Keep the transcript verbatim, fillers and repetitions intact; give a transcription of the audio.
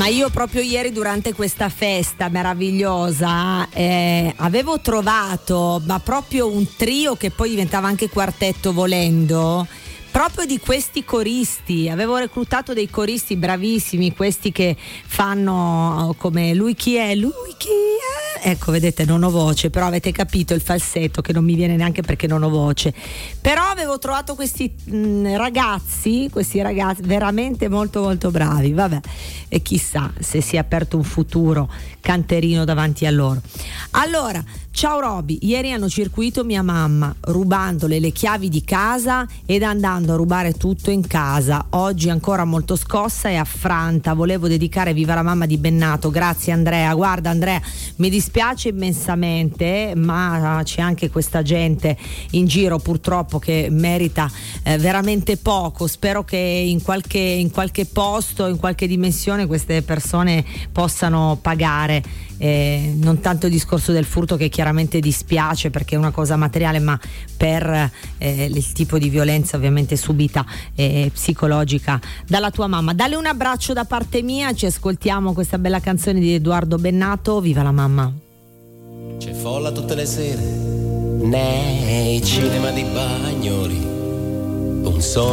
Ma io proprio ieri durante questa festa meravigliosa eh, avevo trovato ma proprio un trio che poi diventava anche quartetto volendo, proprio di questi coristi. Avevo reclutato dei coristi bravissimi, questi che fanno come lui chi è, lui chi è. Ecco, vedete, non ho voce, però avete capito il falsetto che non mi viene neanche perché non ho voce. Però avevo trovato questi mh, ragazzi, questi ragazzi veramente molto molto bravi, vabbè, e chissà se si è aperto un futuro canterino davanti a loro. Allora, ciao Roby, ieri hanno circuito mia mamma rubandole le chiavi di casa ed andando a rubare tutto in casa. Oggi ancora molto scossa e affranta. Volevo dedicare Viva la mamma di Bennato. Grazie Andrea. Guarda Andrea, mi dispiace immensamente, ma c'è anche questa gente in giro purtroppo che merita eh, veramente poco. Spero che in qualche, in qualche posto, in qualche dimensione queste persone possano pagare. Eh, non tanto il discorso del furto, che chiaramente dispiace perché è una cosa materiale, ma per eh, il tipo di violenza ovviamente subita e eh, psicologica dalla tua mamma. Dalle un abbraccio da parte mia, ci ascoltiamo questa bella canzone di Edoardo Bennato, Viva la mamma. C'è folla tutte le sere nei cinema di Bagnoli, un sogno